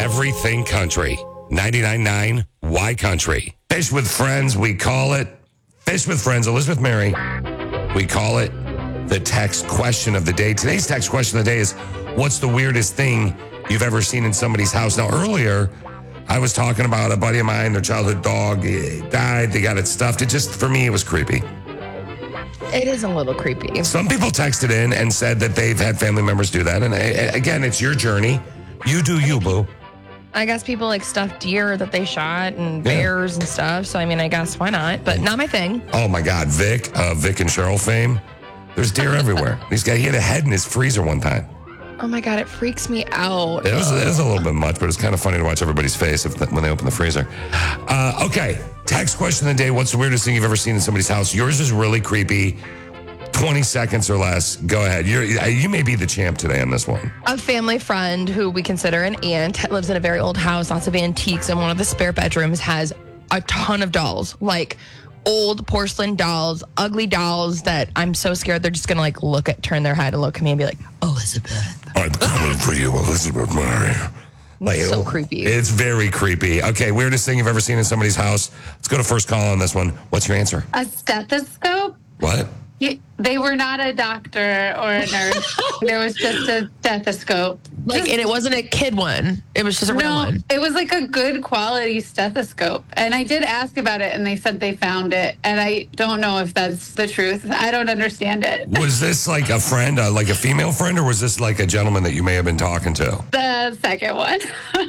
everything country. 99.9 Y Country. Fish with Friends, we call it. Fish with Friends, Elizabeth Mary. We call it the text question of the day. Today's text question of the day is, what's the weirdest thing you've ever seen in somebody's house? Now, earlier, I was talking about a buddy of mine, their childhood dog died. They got it stuffed. It just, for me, it was creepy. It is a little creepy. Some people texted in and said that they've had family members do that. And again, it's your journey. You do you, boo. I guess people like stuffed deer that they shot and bears and stuff. So, I mean, I guess why not? But not my thing. Oh, my God. Vic and Cheryl fame. There's deer everywhere. He had a head in his freezer one time. Oh, my God. It freaks me out. It was a little bit much, but it's kind of funny to watch everybody's face when they open the freezer. Okay. Text question of the day. What's the weirdest thing you've ever seen in somebody's house? Yours is really creepy. 20 seconds or less. Go ahead. You may be the champ today on this one. A family friend who we consider an aunt lives in a very old house, lots of antiques, and one of the spare bedrooms has a ton of dolls, like old porcelain dolls, ugly dolls that I'm so scared they're just going to turn their head and look at me and be like, Elizabeth. I'm coming for you, Elizabeth Mary. So creepy. It's very creepy. Okay, weirdest thing you've ever seen in somebody's house. Let's go to first call on this one. What's your answer? A stethoscope? What? They were not a doctor or a nurse. There was just a stethoscope. And it wasn't a kid one. It was just a real one. It was like a good quality stethoscope. And I did ask about it, and they said they found it. And I don't know if that's the truth. I don't understand it. Was this like a friend, like a female friend, or was this like a gentleman that you may have been talking to? The second one.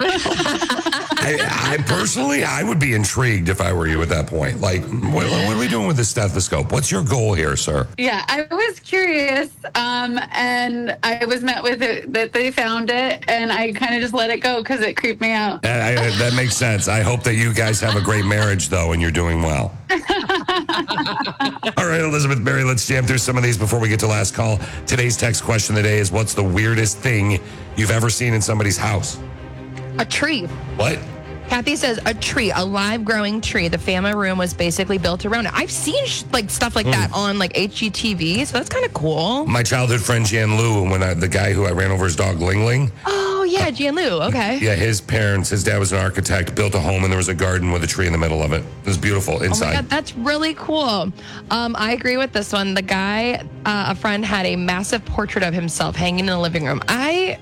I personally, I would be intrigued if I were you at that point. Like, what are we doing with the stethoscope? What's your goal here, sir? Yeah, I was curious, and I was met with it that they found it, and I kind of just let it go because it creeped me out. That makes sense. I hope that you guys have a great marriage, though, and you're doing well. All right, Elizabeth Mary, let's jam through some of these before we get to last call. Today's text question of the day is, what's the weirdest thing you've ever seen in somebody's house? A tree. What? Kathy says a tree, a live growing tree. The family room was basically built around it. I've seen stuff like that on HGTV, so that's kind of cool. My childhood friend Jan Lou, the guy who I ran over his dog Ling Ling. Oh yeah, Jan Lou. Okay. Yeah, his dad was an architect, built a home, and there was a garden with a tree in the middle of it. It was beautiful inside. Oh my God, that's really cool. I agree with this one. The guy, a friend, had a massive portrait of himself hanging in the living room. Nice.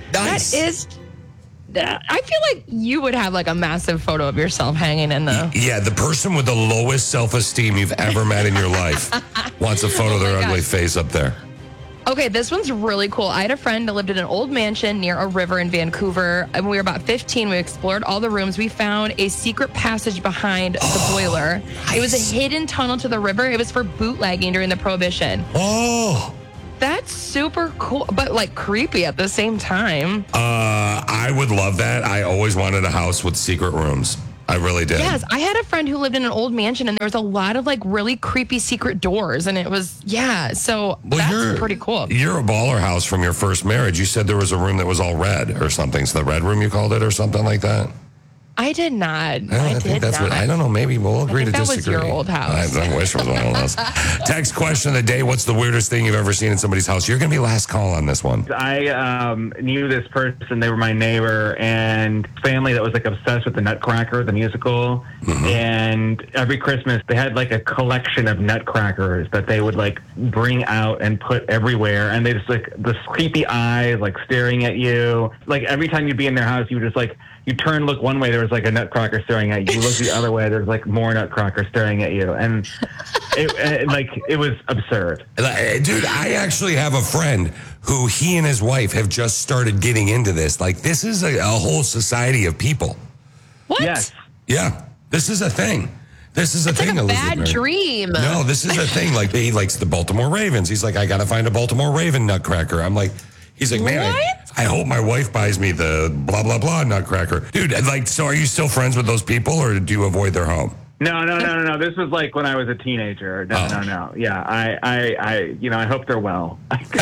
I feel like you would have like a massive photo of yourself hanging in the... Yeah, the person with the lowest self-esteem you've ever met in your life wants a photo of their ugly face up there. Okay, this one's really cool. I had a friend that lived in an old mansion near a river in Vancouver. And we were about 15. We explored all the rooms. We found a secret passage behind the boiler. Nice. It was a hidden tunnel to the river. It was for bootlegging during the Prohibition. Oh, that's super cool, but like creepy at the same time. I would love that. I always wanted a house with secret rooms. I really did. Yes, I had a friend who lived in an old mansion, and there was a lot of like really creepy secret doors, and it was, so that's pretty cool. You're a baller house from your first marriage. You said there was a room that was all red or something. So the red room, you called it, or something like that? I did not. I think that's what, I don't know. Maybe we'll agree to disagree. That was your old house. I wish it was one of those. Text question of the day. What's the weirdest thing you've ever seen in somebody's house? You're going to be last call on this one. I knew this person. They were my neighbor and family that was like obsessed with the Nutcracker, the musical. Mm-hmm. And every Christmas they had like a collection of Nutcrackers that they would like bring out and put everywhere. And they just like this creepy eyes like staring at you. Like every time you'd be in their house, you would just like, you turn, look one way, there was like a Nutcracker staring at you. You look the other way, there's like more Nutcracker staring at you. And it was absurd. Dude, I actually have a friend who he and his wife have just started getting into this. Like, this is a whole society of people. What? Yes. Yeah, this is a thing. This is a thing. Like a bad dream. No, this is a thing. Like, he likes the Baltimore Ravens. He's like, I got to find a Baltimore Raven Nutcracker. I'm like... He's like, man, I hope my wife buys me the blah, blah, blah Nutcracker. Dude, like, so are you still friends with those people, or do you avoid their home? No. This was like when I was a teenager. No. Yeah, I hope they're well.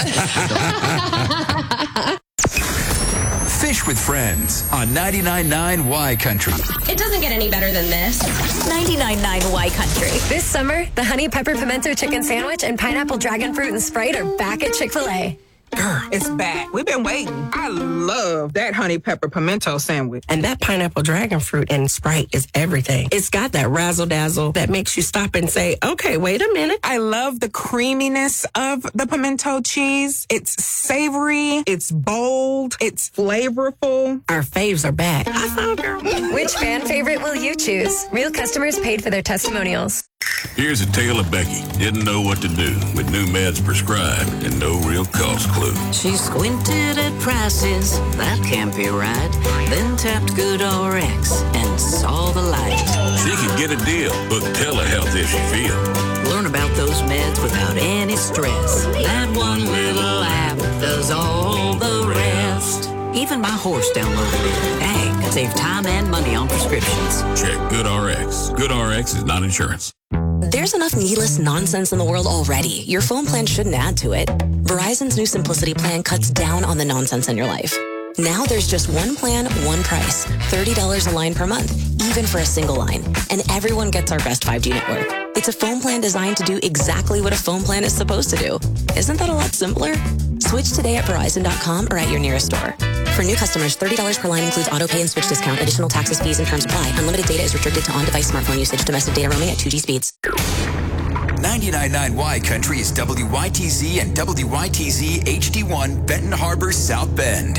Fish with Friends on 99.9 Y Country. It doesn't get any better than this. 99.9 Y Country. This summer, the Honey Pepper Pimento Chicken Sandwich and Pineapple Dragon Fruit and Sprite are back at Chick-fil-A. Girl, it's back. We've been waiting. I love that honey pepper pimento sandwich. And that pineapple dragon fruit and Sprite is everything. It's got that razzle dazzle that makes you stop and say, okay, wait a minute. I love the creaminess of the pimento cheese. It's savory. It's bold. It's flavorful. Our faves are back. I found her. Which fan favorite will you choose? Real customers paid for their testimonials. Here's a tale of Becky. Didn't know what to do with new meds prescribed and no real cost clue. She squinted at prices, that can't be right. Then tapped GoodRx and saw the light. She could get a deal, book telehealth if she feel. Learn about those meds without any stress. That one little app does all the rest. Even my horse downloaded it. Dang, save time and money on prescriptions. Check GoodRx. GoodRx is not insurance. There's enough needless nonsense in the world already. Your phone plan shouldn't add to it. Verizon's new Simplicity plan cuts down on the nonsense in your life. Now there's just one plan, one price. $30 a line per month, even for a single line. And everyone gets our best 5G network. It's a phone plan designed to do exactly what a phone plan is supposed to do. Isn't that a lot simpler? Switch today at Verizon.com or at your nearest store. For new customers, $30 per line includes auto pay and switch discount. Additional taxes, fees, and terms apply. Unlimited data is restricted to on-device smartphone usage. Domestic data roaming at 2G speeds. 99.9 Y Country is WYTZ and WYTZ HD1 Benton Harbor, South Bend.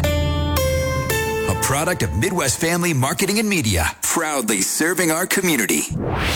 A product of Midwest Family Marketing and Media, proudly serving our community.